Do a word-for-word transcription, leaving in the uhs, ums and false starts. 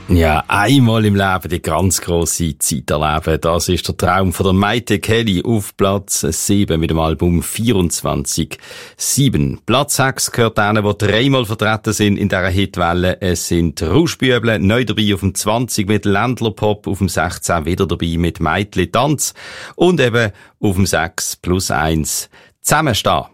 Ja, einmal im Leben die ganz grosse Zeit erleben. Das ist der Traum von der Maite Kelly auf Platz sieben mit dem Album vierundzwanzig sieben. Platz sechs gehört denen, die dreimal vertreten sind in dieser Hitwelle. Es sind Rauschbüble, neu dabei auf dem zwanzig mit Ländlerpop, auf dem sechzehn wieder dabei mit Meitli Tanz und eben auf dem sechs plus eins Zusammenstehen.